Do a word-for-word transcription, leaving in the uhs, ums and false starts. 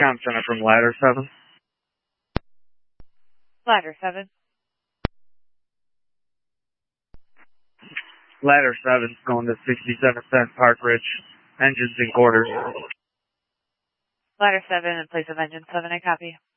Com Center from Ladder seven. Ladder seven. Ladder seven going to sixty-seven Cent Park Ridge. Engines in quarters. Ladder seven in place of engine seven, I copy.